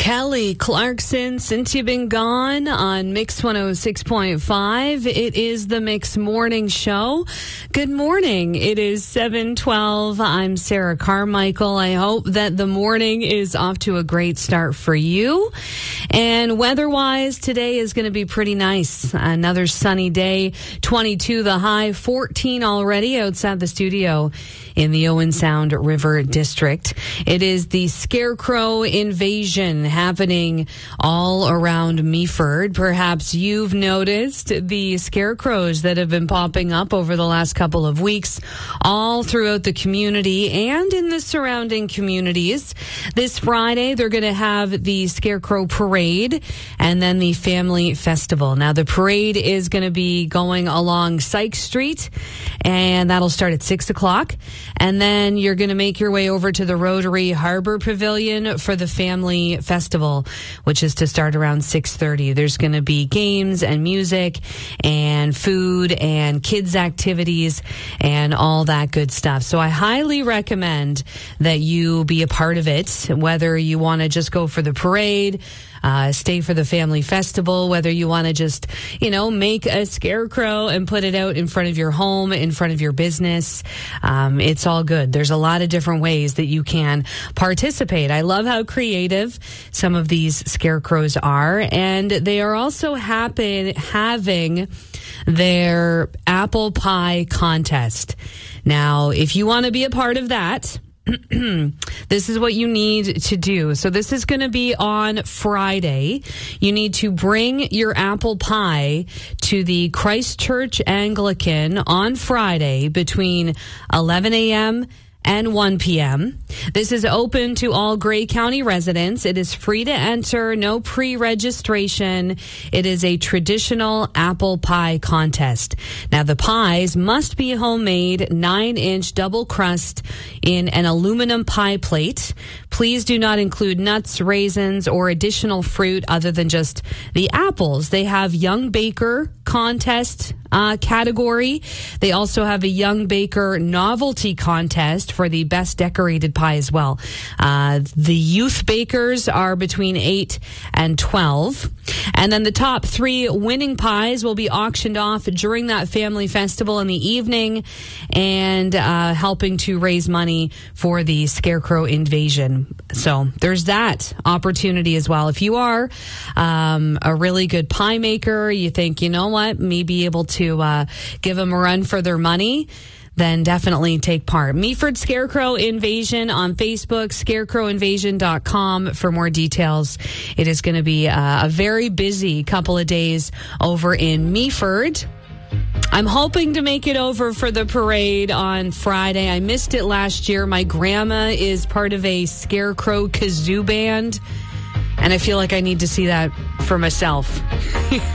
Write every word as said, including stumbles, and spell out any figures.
Kelly Clarkson, since you've been gone on Mix one oh six point five. It is the Mix Morning Show. Good morning. It is seven twelve. I'm Sarah Carmichael. I hope that the morning is off to a great start for you. And weather-wise, today is going to be pretty nice. Another sunny day. twenty-two the high, fourteen already outside the studio in the Owen Sound River District. It is the Scarecrow Invasion happening all around Meaford. Perhaps you've noticed the scarecrows that have been popping up over the last couple of weeks all throughout the community and in the surrounding communities. This Friday, they're going to have the Scarecrow Parade and then the Family Festival. Now, the parade is going to be going along Sykes Street, and that'll start at six o'clock. And then you're going to make your way over to the Rotary Harbor Pavilion for the Family Festival, which is to start around six thirty. There's going to be games and music and food and kids' activities and all that good stuff. So I highly recommend that you be a part of it, whether you want to just go for the parade, Uh, stay for the Family Festival, whether you want to just, you know, make a scarecrow and put it out in front of your home, in front of your business. Um, it's all good. There's a lot of different ways that you can participate. I love how creative some of these scarecrows are, and they are also happen, having their apple pie contest. Now, if you want to be a part of that, this is what you need to do. So this is going to be on Friday. You need to bring your apple pie to the Christchurch Anglican on Friday between eleven a.m. and one p.m. This is open to all Grey County residents. It is free to enter, no pre-registration. It is a traditional apple pie contest. Now, the pies must be homemade, nine-inch double crust in an aluminum pie plate. Please do not include nuts, raisins, or additional fruit other than just the apples. They have Young Baker contest uh, category. They also have a Young Baker novelty contest for the best decorated pie as well. Uh, the youth bakers are between eight and twelve. And then the top three winning pies will be auctioned off during that Family Festival in the evening, and uh, helping to raise money for the Scarecrow Invasion. So there's that opportunity as well. If you are um, a really good pie maker, you think, you know what, me be able to uh, give them a run for their money, then definitely take part. Meaford Scarecrow Invasion on Facebook, scarecrow invasion dot com for more details. It is going to be uh, a very busy couple of days over in Meaford. I'm hoping to make it over for the parade on Friday. I missed it last year. My grandma is part of a Scarecrow kazoo band, and I feel like I need to see that for myself.